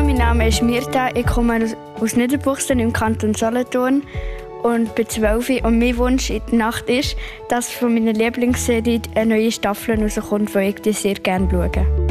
mein Name ist Mirta. Ich komme aus Niederbuchsen im Kanton Solothurn und bin 12. Und mein Wunsch in der Nacht ist, dass von meiner Lieblingsserie eine neue Staffel rauskommt, die ich sehr gerne schaue.